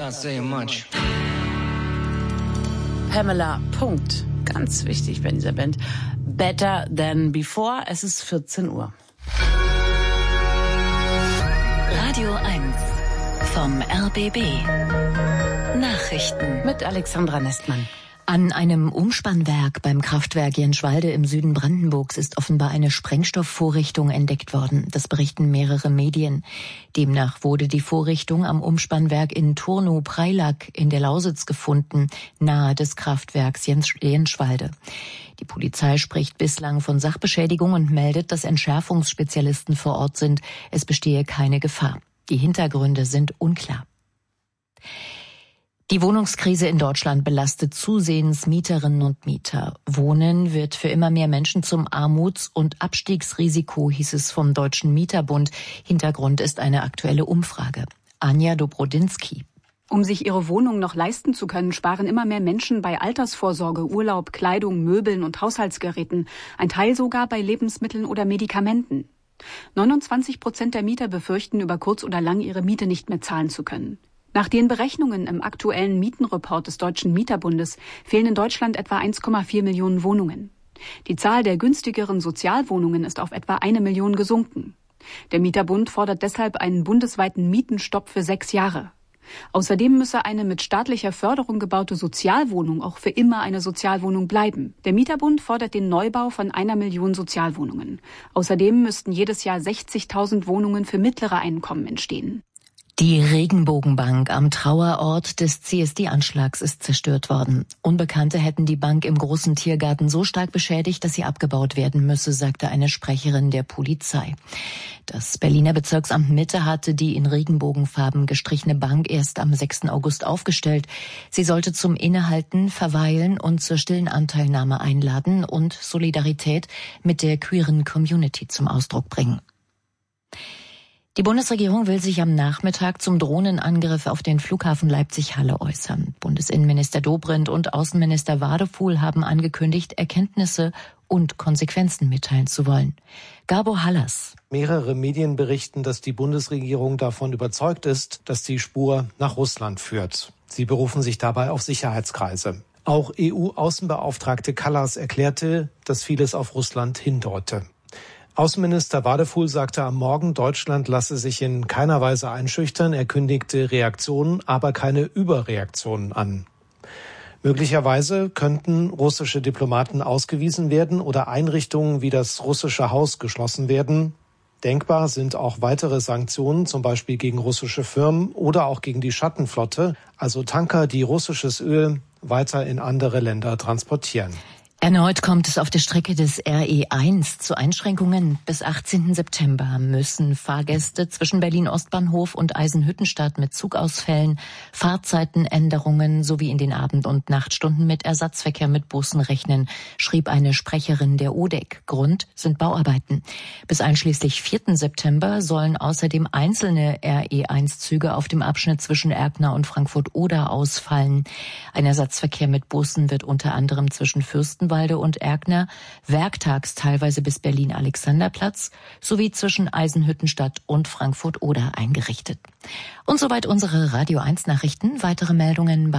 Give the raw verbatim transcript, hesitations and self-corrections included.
Not saying much. Pamela, Punkt. Ganz wichtig bei dieser Band. Better Than Before. Es ist vierzehn Uhr. Radio eins vom R B B. Nachrichten Mit Alexandra Nestmann. An einem Umspannwerk beim Kraftwerk Jenschwalde im Süden Brandenburgs ist offenbar eine Sprengstoffvorrichtung entdeckt worden. Das berichten mehrere Medien. Demnach wurde die Vorrichtung am Umspannwerk in Turnu-Preilack in der Lausitz gefunden, nahe des Kraftwerks Jenschwalde. Die Polizei spricht bislang von Sachbeschädigung und meldet, dass Entschärfungsspezialisten vor Ort sind. Es bestehe keine Gefahr. Die Hintergründe sind unklar. Die Wohnungskrise in Deutschland belastet zusehends Mieterinnen und Mieter. Wohnen wird für immer mehr Menschen zum Armuts- und Abstiegsrisiko, hieß es vom Deutschen Mieterbund. Hintergrund ist eine aktuelle Umfrage. Anja Dobrodinsky. Um sich ihre Wohnung noch leisten zu können, sparen immer mehr Menschen bei Altersvorsorge, Urlaub, Kleidung, Möbeln und Haushaltsgeräten. Ein Teil sogar bei Lebensmitteln oder Medikamenten. neunundzwanzig Prozent der Mieter befürchten, über kurz oder lang ihre Miete nicht mehr zahlen zu können. Nach den Berechnungen im aktuellen Mietenreport des Deutschen Mieterbundes fehlen in Deutschland etwa eins Komma vier Millionen Wohnungen. Die Zahl der günstigeren Sozialwohnungen ist auf etwa eine Million gesunken. Der Mieterbund fordert deshalb einen bundesweiten Mietenstopp für sechs Jahre. Außerdem müsse eine mit staatlicher Förderung gebaute Sozialwohnung auch für immer eine Sozialwohnung bleiben. Der Mieterbund fordert den Neubau von einer Million Sozialwohnungen. Außerdem müssten jedes Jahr sechzigtausend Wohnungen für mittlere Einkommen entstehen. Die Regenbogenbank am Trauerort des C S D-Anschlags ist zerstört worden. Unbekannte hätten die Bank im großen Tiergarten so stark beschädigt, dass sie abgebaut werden müsse, sagte eine Sprecherin der Polizei. Das Berliner Bezirksamt Mitte hatte die in Regenbogenfarben gestrichene Bank erst am sechsten August aufgestellt. Sie sollte zum Innehalten, Verweilen und zur stillen Anteilnahme einladen und Solidarität mit der queeren Community zum Ausdruck bringen. Die Bundesregierung will sich am Nachmittag zum Drohnenangriff auf den Flughafen Leipzig-Halle äußern. Bundesinnenminister Dobrindt und Außenminister Wadefuhl haben angekündigt, Erkenntnisse und Konsequenzen mitteilen zu wollen. Gabo Hallas. Mehrere Medien berichten, dass die Bundesregierung davon überzeugt ist, dass die Spur nach Russland führt. Sie berufen sich dabei auf Sicherheitskreise. Auch E U-Außenbeauftragte Kallas erklärte, dass vieles auf Russland hindeute. Außenminister Wadefuhl sagte am Morgen, Deutschland lasse sich in keiner Weise einschüchtern. Er kündigte Reaktionen, aber keine Überreaktionen an. Möglicherweise könnten russische Diplomaten ausgewiesen werden oder Einrichtungen wie das russische Haus geschlossen werden. Denkbar sind auch weitere Sanktionen, zum Beispiel gegen russische Firmen oder auch gegen die Schattenflotte, also Tanker, die russisches Öl weiter in andere Länder transportieren. Erneut kommt es auf der Strecke des R E eins zu Einschränkungen. Bis achtzehnten September müssen Fahrgäste zwischen Berlin-Ostbahnhof und Eisenhüttenstadt mit Zugausfällen, Fahrzeitenänderungen sowie in den Abend- und Nachtstunden mit Ersatzverkehr mit Bussen rechnen, schrieb eine Sprecherin der O D E C. Grund sind Bauarbeiten. Bis einschließlich vierten September sollen außerdem einzelne R E eins Züge auf dem Abschnitt zwischen Erkner und Frankfurt-Oder ausfallen. Ein Ersatzverkehr mit Bussen wird unter anderem zwischen Fürstenwalde und Erkner, werktags teilweise bis Berlin-Alexanderplatz sowie zwischen Eisenhüttenstadt und Frankfurt-Oder eingerichtet. Und soweit unsere Radio eins Nachrichten. Weitere Meldungen bei